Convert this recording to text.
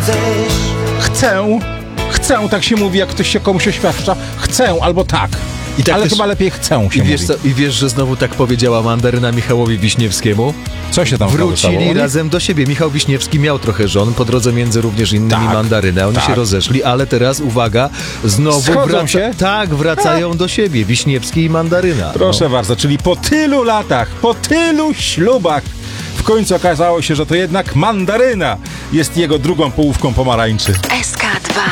Chcę, tak się mówi, jak ktoś się komuś oświadcza. Chcę albo tak. I tak ale też, chyba lepiej chcę się mówi. I wiesz, że znowu tak powiedziała mandaryna Michałowi Wiśniewskiemu? Co się tam Wrócili razem do siebie. Michał Wiśniewski miał trochę żon, po drodze między również innymi mandarynę. Oni się rozeszli, ale teraz, uwaga, znowu wracają do siebie. Wiśniewski i mandaryna. Proszę bardzo, czyli po tylu latach, po tylu ślubach w końcu okazało się, że to jednak mandaryna jest jego drugą połówką pomarańczy. SK2